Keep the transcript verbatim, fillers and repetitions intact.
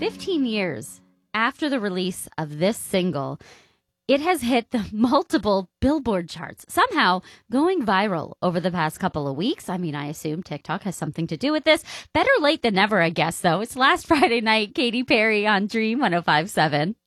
fifteen years after the release of this single, it has hit the multiple Billboard charts, somehow going viral over the past couple of weeks. I mean, I assume TikTok has something to do with this. Better late than never, I guess, though. It's last Friday night, Katy Perry on Dream one oh five point seven.